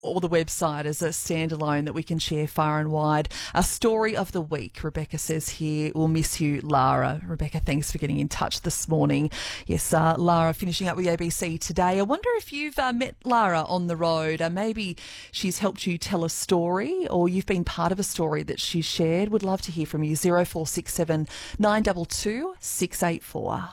or the website as a standalone that we can share far and wide. A story of the week, Rebecca says here, we'll miss you, Lara. Rebecca, thanks for getting in touch this morning. Yes, Lara finishing up with the ABC today. I wonder if you've met Lara on the road. Maybe she's helped you tell a story, or you've been part of a story that she's shared. Would love to hear from you. 0467 922 684.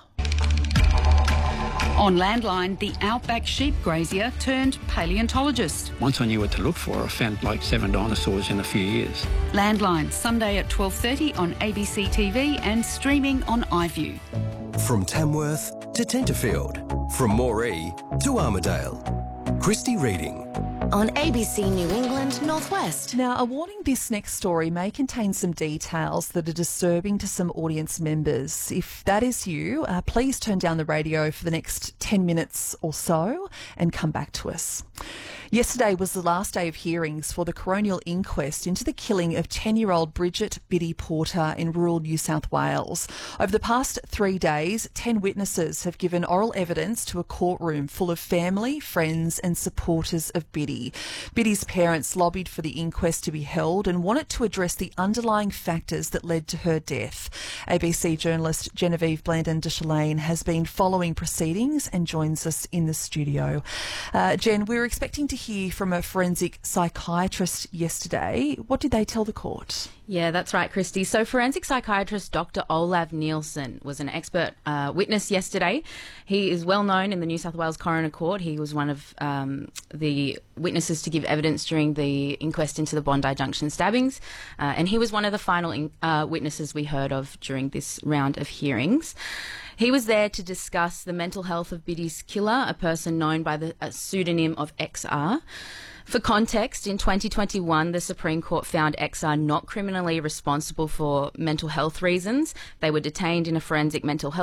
On Landline, the outback sheep grazier turned paleontologist. Once I knew what to look for, I found like 7 dinosaurs in a few years. Landline, Sunday at 12:30 on ABC TV and streaming on iView. From Tamworth to Tenterfield, from Moree to Armidale. Christy Reading. On ABC New England Northwest. Now, a warning, this next story may contain some details that are disturbing to some audience members. If that is you, please turn down the radio for the next 10 minutes or so and come back to us. Yesterday was the last day of hearings for the coronial inquest into the killing of 10-year-old Bridget Biddy Porter in rural New South Wales. Over the past 3 days, 10 witnesses have given oral evidence to a courtroom full of family, friends and supporters of Biddy. Biddy's parents lobbied for the inquest to be held and wanted to address the underlying factors that led to her death. ABC journalist Genevieve Blandon de Chalain has been following proceedings and joins us in the studio. Jen, we were expecting to hear from a forensic psychiatrist yesterday. What did they tell the court? Yeah, that's right, Christy. So forensic psychiatrist Dr. Olav Nielsen was an expert witness yesterday. He is well known in the New South Wales Coroner Court. He was one of the witnesses to give evidence during the inquest into the Bondi Junction stabbings, and he was one of the final witnesses we heard of during this round of hearings. He was there to discuss the mental health of Biddy's killer, a person known by the pseudonym of XR. For context, in 2021, the Supreme Court found XR not criminally responsible for mental health reasons. They were detained in a forensic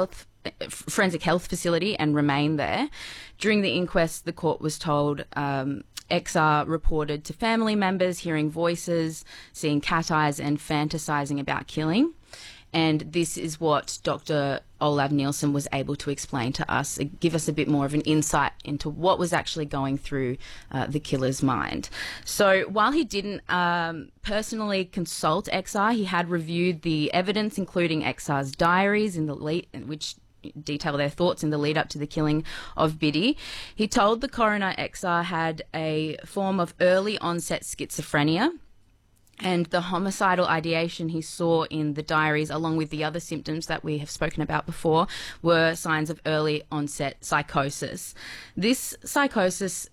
health facility and remained there. During the inquest, the court was told XR reported to family members hearing voices, seeing cat eyes and fantasizing about killing. And this is what Dr. Olav Nielsen was able to explain to us, give us a bit more of an insight into what was actually going through the killer's mind. So while he didn't personally consult XR, he had reviewed the evidence, including XR's diaries, which detail their thoughts in the lead up to the killing of Biddy. He told the coroner XR had a form of early onset schizophrenia, and the homicidal ideation he saw in the diaries, along with the other symptoms that we have spoken about before, were signs of early onset psychosis. This psychosis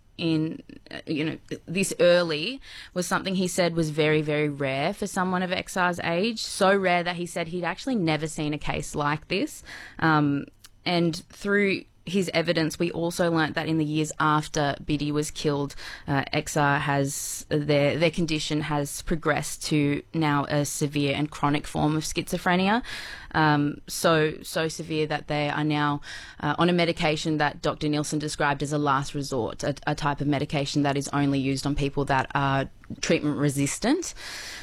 this early was something he said was very, very rare for someone of XR's age. So rare that he said he'd actually never seen a case like this. And through his evidence, we also learnt that in the years after Biddy was killed, XR has their condition has progressed to now a severe and chronic form of schizophrenia. So severe that they are now on a medication that Dr. Nielsen described as a last resort, a type of medication that is only used on people that are treatment resistant.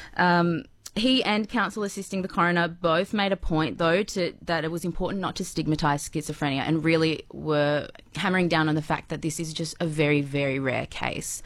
He and counsel assisting the coroner both made a point, though, that it was important not to stigmatise schizophrenia, and really were hammering down on the fact that this is just a very, very rare case.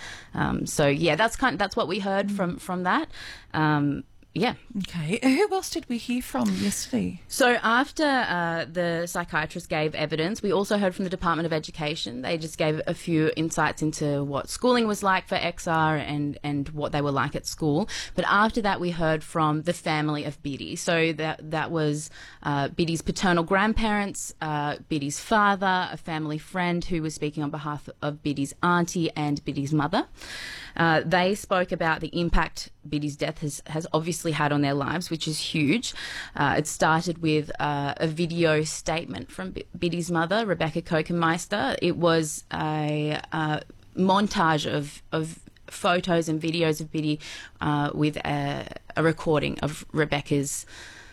That's what we heard from that. Yeah. Okay. Who else did we hear from yesterday? So after the psychiatrist gave evidence, we also heard from the Department of Education. They just gave a few insights into what schooling was like for XR and what they were like at school. But after that, we heard from the family of Biddy. So that was Biddy's paternal grandparents, Biddy's father, a family friend who was speaking on behalf of Biddy's auntie and Biddy's mother. They spoke about the impact Biddy's death has obviously had on their lives, which is huge. It started with a video statement from Biddy's mother, Rebecca Kokenmeister. It was a montage of photos and videos of Biddy with a recording of Rebecca's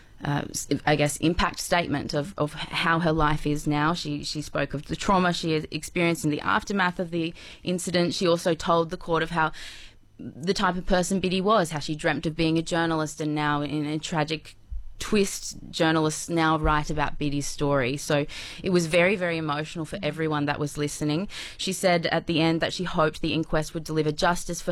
impact statement of how her life is now. She spoke of the trauma she has experienced in the aftermath of the incident. She also told the court of how the type of person Biddy was, how she dreamt of being a journalist and now in a tragic twist journalists now write about Biddy's story. So it was very, very emotional for everyone that was listening. She said at the end that she hoped the inquest would deliver justice for